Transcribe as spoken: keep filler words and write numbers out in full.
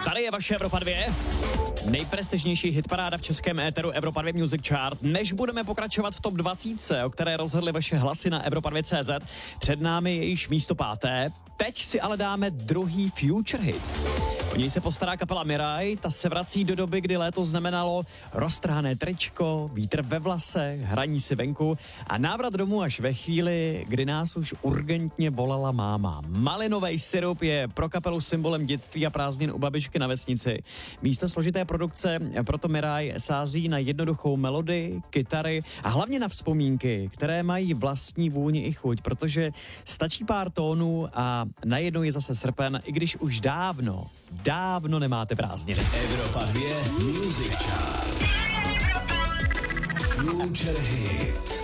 Tady je vaše Evropa dvě. Nejprestižnější hitparáda v českém éteru Evropa dvě Music Chart. Než budeme pokračovat v top dvacet, o které rozhodly vaše hlasy na Evropa dvě tečka cé zet, před námi je již místo páté. Teď si ale dáme druhý future hit. O něj se postará kapela Mirai, ta se vrací do doby, kdy léto znamenalo roztrhané tričko, vítr ve vlasech, hraní si venku a návrat domů až ve chvíli, kdy nás už urgentně volala máma. Malinový syrup je pro kapelu symbolem dětství a prázdnin u babičky na vesnici. Místo složité produkce proto Mirai sází na jednoduchou melodii, kytary a hlavně na vzpomínky, které mají vlastní vůni i chuť, protože stačí pár tónů a najednou je zase srpen, i když už dávno, dávno nemáte prázdniny. Evropa dvě Music Chart. Future Hit.